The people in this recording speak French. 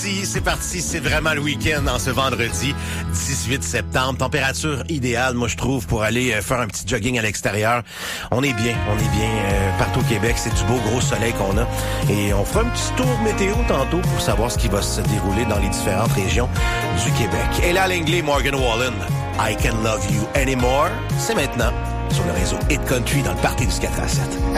parti, c'est vraiment le week-end en ce vendredi 18 septembre. Température idéale, moi je trouve, pour aller faire un petit jogging à l'extérieur. On est bien partout au Québec. C'est du beau gros soleil qu'on a. Et on fera un petit tour météo tantôt pour savoir ce qui va se dérouler dans les différentes régions du Québec. Et là, l'anglais, Morgan Wallen, I Can Love You Anymore. C'est maintenant sur le réseau Hit Country dans le party du 4 à 7.